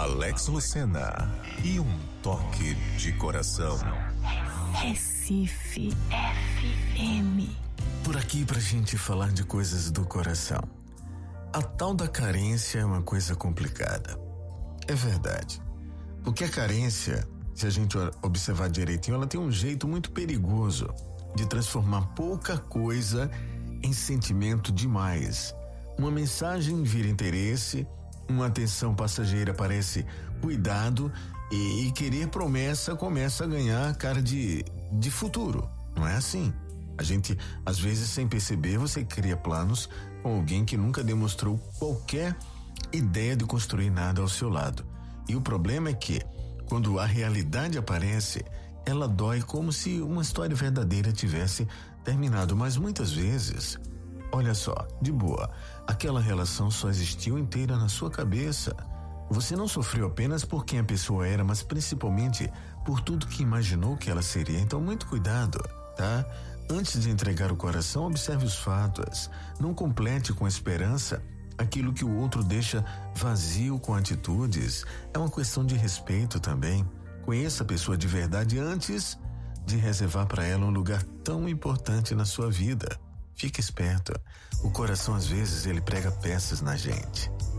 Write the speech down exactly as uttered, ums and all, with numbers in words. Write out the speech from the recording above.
Alex Lucena e um toque de coração. Recife F M. Por aqui pra gente falar de coisas do coração. A tal da carência é uma coisa complicada. É verdade. Porque a carência, se a gente observar direitinho, ela tem um jeito muito perigoso de transformar pouca coisa em sentimento demais. Uma mensagem vira interesse, uma atenção passageira parece cuidado e, e querer promessa começa a ganhar cara de, de futuro. Não é assim? A gente, às vezes, sem perceber, você cria planos com alguém que nunca demonstrou qualquer ideia de construir nada ao seu lado. E o problema é que, quando a realidade aparece, ela dói como se uma história verdadeira tivesse terminado. Mas muitas vezes, olha só, de boa, aquela relação só existiu inteira na sua cabeça. Você não sofreu apenas por quem a pessoa era, mas principalmente por tudo que imaginou que ela seria. Então, muito cuidado, tá? Antes de entregar o coração, observe os fatos. Não complete com esperança aquilo que o outro deixa vazio com atitudes. É uma questão de respeito também. Conheça a pessoa de verdade antes de reservar para ela um lugar tão importante na sua vida. Fique esperto. O coração, às vezes, ele prega peças na gente.